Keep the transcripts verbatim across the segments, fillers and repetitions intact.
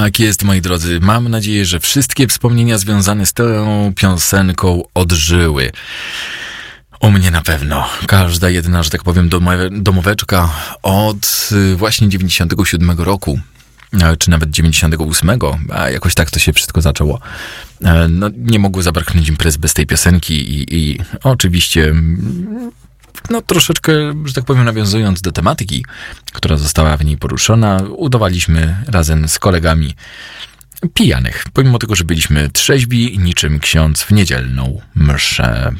Tak jest, moi drodzy. Mam nadzieję, że wszystkie wspomnienia związane z tą piosenką odżyły. U mnie na pewno. Każda jedna, że tak powiem, domoweczka od właśnie dziewięćdziesiątego siódmego roku, czy nawet dziewięćdziesiątego ósmego, a jakoś tak to się wszystko zaczęło. No, nie mogło zabraknąć imprez bez tej piosenki i, i oczywiście, no troszeczkę, że tak powiem, nawiązując do tematyki, która została w niej poruszona, udawaliśmy razem z kolegami pijanych, pomimo tego, że byliśmy trzeźwi niczym ksiądz w niedzielną mszę.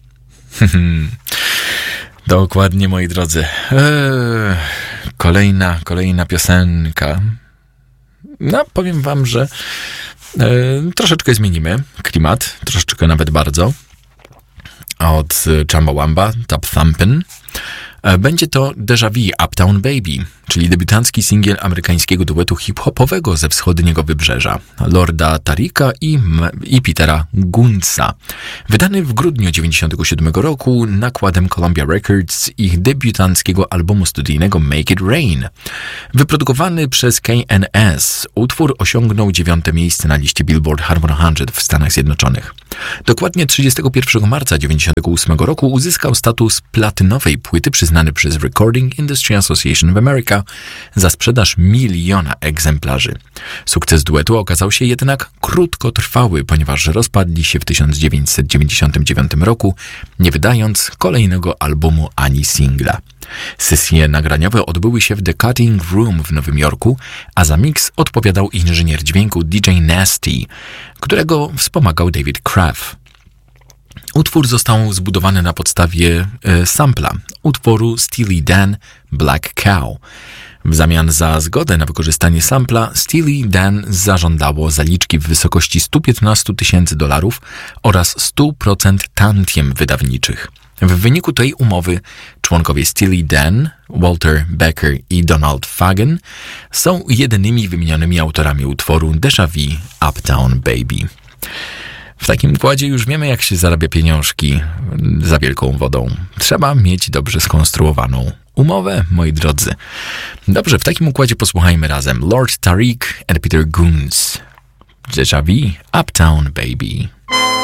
Dokładnie, moi drodzy. Eee, kolejna, kolejna piosenka. No, powiem wam, że e, troszeczkę zmienimy klimat, troszeczkę nawet bardzo. Od Chumbawamba, Top Thumpin'. Będzie to Deja Vu, Uptown Baby, czyli debiutancki singiel amerykańskiego duetu hip-hopowego ze wschodniego wybrzeża, Lorda Tarika i, i Petera Gunza. Wydany w grudniu dziewięćdziesiątego siódmego roku nakładem Columbia Records ich debiutanckiego albumu studyjnego Make It Rain. Wyprodukowany przez K N S, utwór osiągnął dziewiąte miejsce na liście Billboard Hot sto w Stanach Zjednoczonych. Dokładnie trzydziestego pierwszego marca dziewięćdziesiątego ósmego roku uzyskał status platynowej płyty przyznany przez Recording Industry Association of America za sprzedaż miliona egzemplarzy. Sukces duetu okazał się jednak krótkotrwały, ponieważ rozpadli się w tysiąc dziewięćset dziewięćdziesiątym dziewiątym roku, nie wydając kolejnego albumu ani singla. Sesje nagraniowe odbyły się w The Cutting Room w Nowym Jorku, a za mix odpowiadał inżynier dźwięku D J Nasty, którego wspomagał David Kraft. Utwór został zbudowany na podstawie e, sampla utworu Steely Dan Black Cow. W zamian za zgodę na wykorzystanie sampla Steely Dan zażądało zaliczki w wysokości sto piętnaście tysięcy dolarów oraz sto procent tantiem wydawniczych. W wyniku tej umowy członkowie Steely Dan, Walter Becker i Donald Fagen są jedynymi wymienionymi autorami utworu Deja Vu, Uptown Baby. W takim układzie już wiemy, jak się zarabia pieniążki za wielką wodą. Trzeba mieć dobrze skonstruowaną umowę, moi drodzy. Dobrze, w takim układzie posłuchajmy razem Lord Tariq and Peter Gunz. Deja Vu, Uptown Baby.